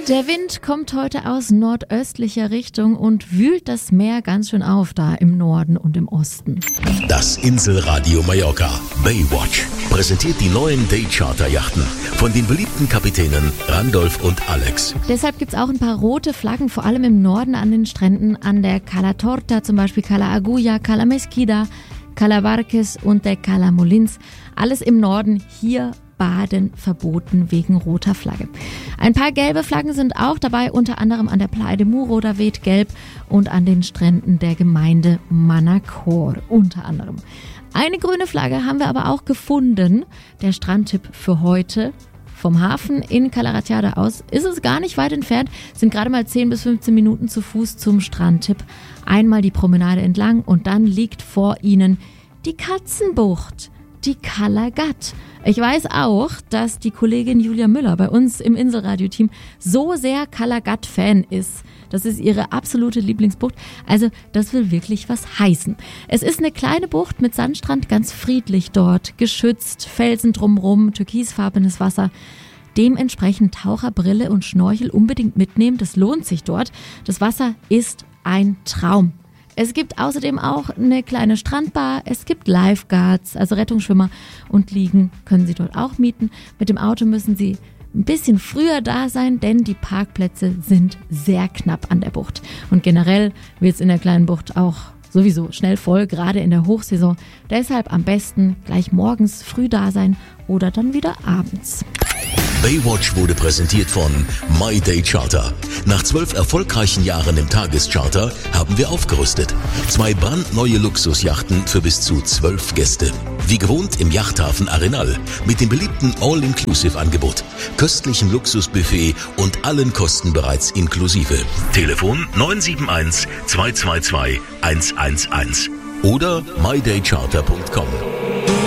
Der Wind kommt heute aus nordöstlicher Richtung und wühlt das Meer ganz schön auf, da im Norden und im Osten. Das Inselradio Mallorca Baywatch präsentiert die neuen Daycharter-Yachten von den beliebten Kapitänen Randolph und Alex. Deshalb gibt's auch ein paar rote Flaggen, vor allem im Norden an den Stränden, an der Cala Torta, zum Beispiel Cala Agulla, Cala Mesquida, Cala Barques und der Cala Molins. Alles im Norden, hier Baden verboten wegen roter Flagge. Ein paar gelbe Flaggen sind auch dabei, unter anderem an der Playa de Muro, da weht gelb, und an den Stränden der Gemeinde Manacor unter anderem. Eine grüne Flagge haben wir aber auch gefunden. Der Strandtipp für heute: vom Hafen in Cala Ratjada aus ist es gar nicht weit entfernt, sind gerade mal 10 bis 15 Minuten zu Fuß zum Strandtipp. Einmal die Promenade entlang und dann liegt vor Ihnen die Katzenbucht, die Cala Gat. Ich weiß auch, dass die Kollegin Julia Müller bei uns im Inselradio-Team so sehr Cala Gat-Fan ist. Das ist ihre absolute Lieblingsbucht. Also das will wirklich was heißen. Es ist eine kleine Bucht mit Sandstrand, ganz friedlich dort, geschützt, Felsen drumrum, türkisfarbenes Wasser. Dementsprechend Taucherbrille und Schnorchel unbedingt mitnehmen, das lohnt sich dort. Das Wasser ist ein Traum. Es gibt außerdem auch eine kleine Strandbar, es gibt Lifeguards, also Rettungsschwimmer, und Liegen können Sie dort auch mieten. Mit dem Auto müssen Sie ein bisschen früher da sein, denn die Parkplätze sind sehr knapp an der Bucht. Und generell wird es in der kleinen Bucht auch sowieso schnell voll, gerade in der Hochsaison. Deshalb am besten gleich morgens früh da sein oder dann wieder abends. Baywatch wurde präsentiert von My Day Charter. Nach 12 erfolgreichen Jahren im Tagescharter haben wir aufgerüstet. 2 brandneue Luxusjachten für bis zu 12 Gäste. Wie gewohnt im Yachthafen Arenal mit dem beliebten All-Inclusive-Angebot, köstlichem Luxusbuffet und allen Kosten bereits inklusive. Telefon 971 222 111 oder mydaycharter.com.